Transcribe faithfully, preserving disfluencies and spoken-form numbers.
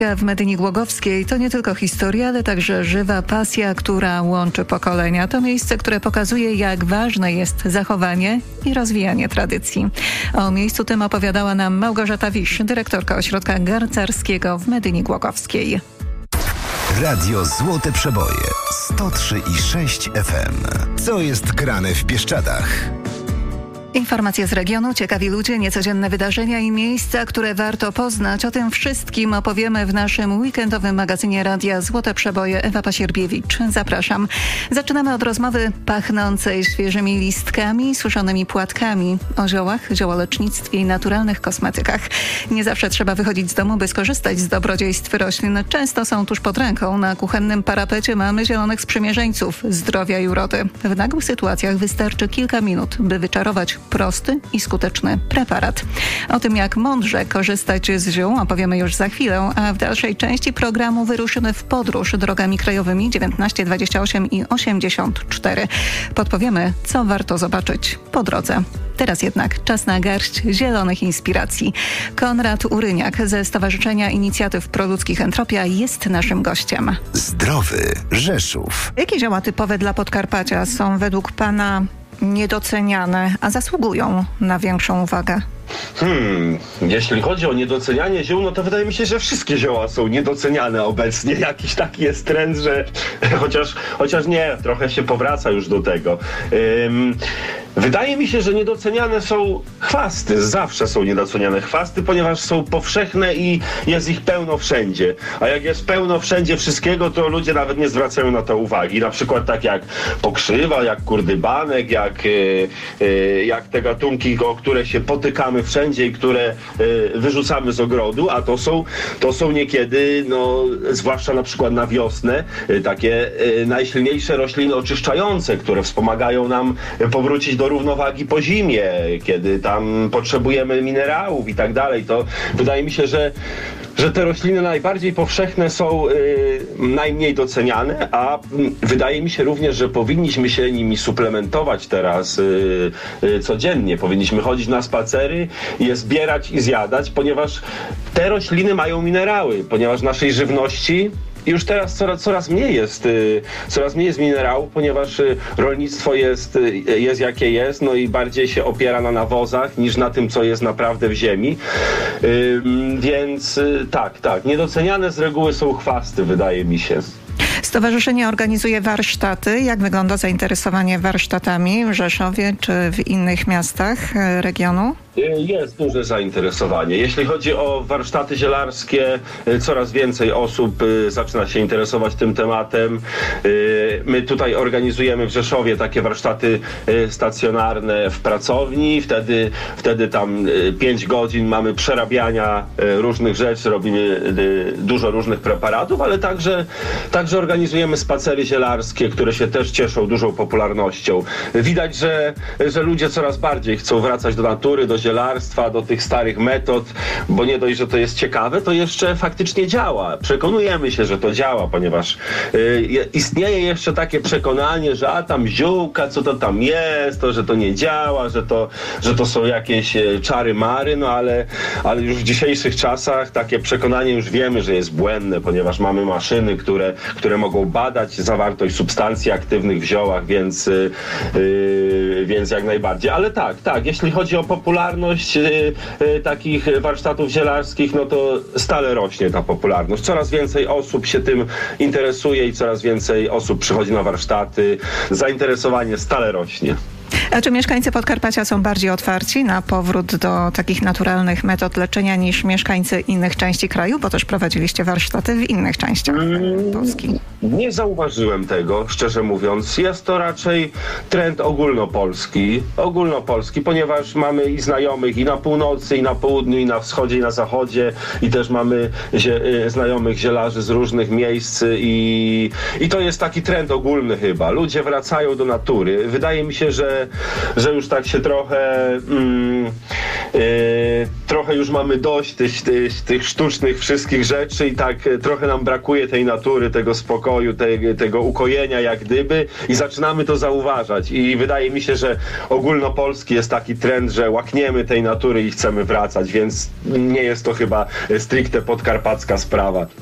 W Medyni Głogowskiej to nie tylko historia, ale także żywa pasja, która łączy pokolenia. To miejsce, które pokazuje, jak ważne jest zachowanie i rozwijanie tradycji. O miejscu tym opowiadała nam Małgorzata Wisz, dyrektorka Ośrodka Garcarskiego w Medyni Głogowskiej. Radio Złote Przeboje sto trzy i sześć F M. Co jest grane w Bieszczadach? Informacje z regionu, ciekawi ludzie, niecodzienne wydarzenia i miejsca, które warto poznać. O tym wszystkim opowiemy w naszym weekendowym magazynie Radia Złote Przeboje. Ewa Pasierbiewicz, zapraszam. Zaczynamy od rozmowy pachnącej świeżymi listkami, suszonymi płatkami, o ziołach, ziołolecznictwie i naturalnych kosmetykach. Nie zawsze trzeba wychodzić z domu, by skorzystać z dobrodziejstw roślin. Często są tuż pod ręką. Na kuchennym parapecie mamy zielonych sprzymierzeńców zdrowia i urody. W nagłych sytuacjach wystarczy kilka minut, by wyczarować prosty i skuteczny preparat. O tym, jak mądrze korzystać z ziół, opowiemy już za chwilę, a w dalszej części programu wyruszymy w podróż drogami krajowymi dziewiętnaście, dwadzieścia osiem i osiemdziesiąt cztery. Podpowiemy, co warto zobaczyć po drodze. Teraz jednak czas na garść zielonych inspiracji. Konrad Uryniak ze Stowarzyszenia Inicjatyw Proludzkich Entropia jest naszym gościem. Zdrowy Rzeszów. Jakie zioła typowe dla Podkarpacia są według pana niedoceniane, a zasługują na większą uwagę? Hmm, jeśli chodzi o niedocenianie ziół, no to wydaje mi się, że wszystkie zioła są niedoceniane obecnie. Jakiś taki jest trend, że chociaż, chociaż nie, trochę się powraca już do tego. Ym, wydaje mi się, że niedoceniane są chwasty. Zawsze są niedoceniane chwasty, ponieważ są powszechne i jest ich pełno wszędzie. A jak jest pełno wszędzie wszystkiego, to ludzie nawet nie zwracają na to uwagi. Na przykład tak jak pokrzywa, jak kurdybanek, jak, yy, yy, jak te gatunki, o które się potykamy wszędzie i które y, wyrzucamy z ogrodu, a to są, to są niekiedy, no, zwłaszcza na przykład na wiosnę, y, takie y, najsilniejsze rośliny oczyszczające, które wspomagają nam powrócić do równowagi po zimie, kiedy tam potrzebujemy minerałów i tak dalej. To wydaje mi się, że że te rośliny najbardziej powszechne są y, najmniej doceniane, a y, wydaje mi się również, że powinniśmy się nimi suplementować teraz y, y, codziennie. Powinniśmy chodzić na spacery, je zbierać i zjadać, ponieważ te rośliny mają minerały, ponieważ w naszej żywności już teraz coraz, coraz mniej jest, y, coraz mniej jest minerałów, ponieważ y, rolnictwo jest, y, jest jakie jest, no i bardziej się opiera na nawozach niż na tym, co jest naprawdę w ziemi. Y, więc y, tak, tak, niedoceniane z reguły są chwasty, wydaje mi się. Stowarzyszenie organizuje warsztaty. Jak wygląda zainteresowanie warsztatami w Rzeszowie czy w innych miastach regionu? Jest duże zainteresowanie. Jeśli chodzi o warsztaty zielarskie, coraz więcej osób zaczyna się interesować tym tematem. My tutaj organizujemy w Rzeszowie takie warsztaty stacjonarne w pracowni. Wtedy, wtedy tam pięć godzin mamy przerabiania różnych rzeczy, robimy dużo różnych preparatów, ale także, także organizujemy spacery zielarskie, które się też cieszą dużą popularnością. Widać, że, że ludzie coraz bardziej chcą wracać do natury, do zielarstwa, do tych starych metod, bo nie dość, że to jest ciekawe, to jeszcze faktycznie działa. Przekonujemy się, że to działa, ponieważ y, istnieje jeszcze takie przekonanie, że a tam ziółka, co to tam jest, to, że to nie działa, że to, że to są jakieś y, czary mary, no ale, ale już w dzisiejszych czasach takie przekonanie już wiemy, że jest błędne, ponieważ mamy maszyny, które, które mogą badać zawartość substancji aktywnych w ziołach, więc, y, y, więc jak najbardziej. Ale tak, tak, jeśli chodzi o popularność y, y, takich warsztatów zielarskich, no to stale rośnie ta popularność. Coraz więcej osób się tym interesuje i coraz więcej osób przychodzi na warsztaty. Zainteresowanie stale rośnie. A czy mieszkańcy Podkarpacia są bardziej otwarci na powrót do takich naturalnych metod leczenia niż mieszkańcy innych części kraju? Bo też prowadziliście warsztaty w innych częściach hmm, Polski. Nie zauważyłem tego, szczerze mówiąc. Jest to raczej trend ogólnopolski, ogólnopolski, ponieważ mamy i znajomych i na północy, i na południu, i na wschodzie, i na zachodzie, i też mamy zie- znajomych zielarzy z różnych miejsc i, i to jest taki trend ogólny chyba. Ludzie wracają do natury. Wydaje mi się, że że już tak się trochę mm, yy, trochę już mamy dość tych, tych, tych sztucznych wszystkich rzeczy i tak trochę nam brakuje tej natury, tego spokoju, te, tego ukojenia jak gdyby i zaczynamy to zauważać i wydaje mi się, że ogólnopolski jest taki trend, że łakniemy tej natury i chcemy wracać, więc nie jest to chyba stricte podkarpacka sprawa.